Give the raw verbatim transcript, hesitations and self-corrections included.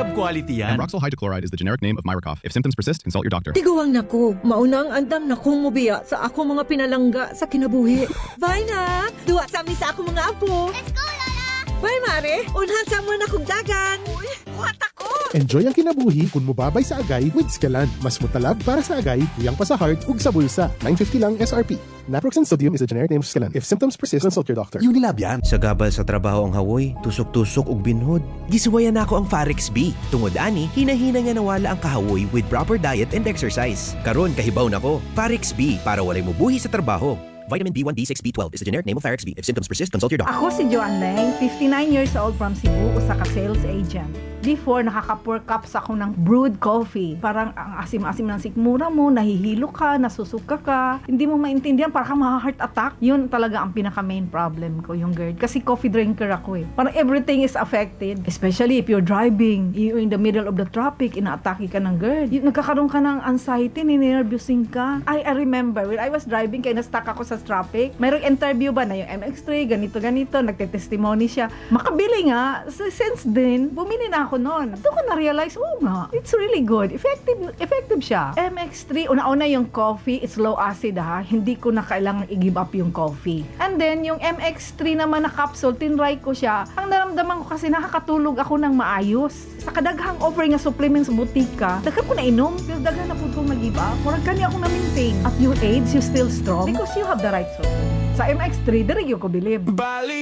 Lab quality yan. Ambroxol hydrochloride is the generic name of Myracoff. If symptoms persist, consult your doctor. Tiguang nako, maunang andam na kong mubiya sa ako mga pinalangga sa kinabuhi. Bye na! Duwa sa amin sa ako mga apo. Let's go, Lola! Bye, Mare! Unhan sa mo na kong dagan. Uy, kuhat ako! Enjoy ang kinabuhi kung mubabay sa agay with Scalan. Mas mutalab para sa agay, tuyang pa sa heart, ug sa bulsa. nine fifty lang S R P. Naproxen sodium is a generic name of Scalan. If symptoms persist, consult your doctor. Unilab yan. Sa gabal sa trabaho ang hawoy, tusok-tusok ug binhod. Gisuwayan ako ang Farex B. Tungod ani, hinahina nga nawala ang kahawoy with proper diet and exercise. Karon kahibaw nako. Farex B para walay mubuhi sa trabaho. Vitamin B one, B six, B twelve is the generic name of Farex B. If symptoms persist, consult your doctor. Ako si Joan Leng, fifty-nine years old from Cebu, usa ka sales agent. Before, nakaka-four cups ako ng brewed coffee. Parang ang asim-asim ng sikmura mo, nahihilo ka, nasusuka ka, hindi mo maintindihan, parang ma-heart attack. Yun talaga ang pinaka-main problem ko, yung GERD. Kasi coffee drinker ako eh. Parang everything is affected. Especially if you're driving, you're in the middle of the traffic, ina-atake ka ng GERD. Yung, nagkakaroon ka ng anxiety, ninervyousing ka. I, I remember, when I was driving, kaya na-stuck ako sa traffic, mayroong interview ba na yung M X three, ganito-ganito, nagte-testimony siya. Makabili nga, so, since then, bumili na ako noon. At ko na-realize, oh nga, it's really good. Effective effective siya. M X three, una-una yung coffee, it's low acid ha. Hindi ko na kailangan i-give up yung coffee. And then, yung M X three naman na capsule, tinry ko siya. Ang naramdaman ko kasi nakakatulog ako ng maayos. Sa kadaghang offer nga supplements sa butika, daghan ko na inom, pero daghan na po kong nag-give up. Murag kanya ako na-maintain. At your age, you still strong because you have the right supplement. Sa M X three, diri yung ko bilib.